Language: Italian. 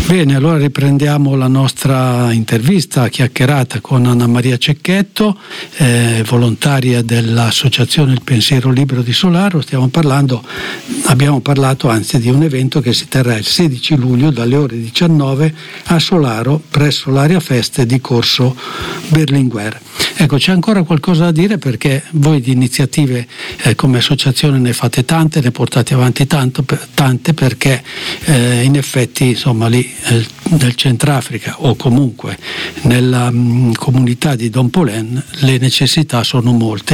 Bene, allora riprendiamo la nostra intervista chiacchierata con Anna Maria Cecchetto, volontaria dell'Associazione Il Pensiero Libero di Solaro. Abbiamo parlato di un evento che si terrà il 16 luglio dalle ore 19 a Solaro, presso l'area feste di Corso Berlinguer. Ecco, c'è ancora qualcosa da dire, perché voi di iniziative come associazione ne fate tante, ne portate avanti tante, perché in effetti insomma lì nel Centrafrica o comunque nella comunità di Don Polen le necessità sono molte.